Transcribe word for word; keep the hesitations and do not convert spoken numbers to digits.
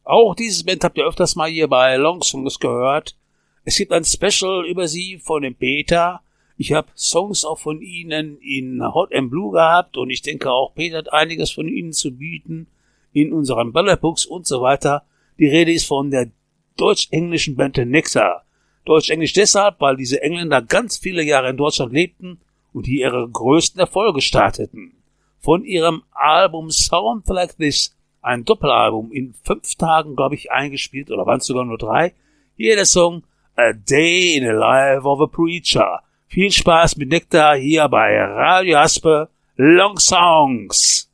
Auch dieses Band habt ihr öfters mal hier bei Long Songs gehört. Es gibt ein Special über sie von dem Peter. Ich habe Songs auch von ihnen in Hot and Blue gehabt und ich denke auch Peter hat einiges von ihnen zu bieten in unseren Ballerbooks und so weiter. Die Rede ist von der deutsch-englischen Band Nectar. Deutsch-englisch deshalb, weil diese Engländer ganz viele Jahre in Deutschland lebten und hier ihre größten Erfolge starteten. Von ihrem Album Sound Like This, ein Doppelalbum in fünf Tagen, glaube ich, eingespielt, oder waren es sogar nur drei. Hier der Song A Day in the Life of a Preacher. Viel Spaß mit Nectar hier bei Radio Haspe Long Songs.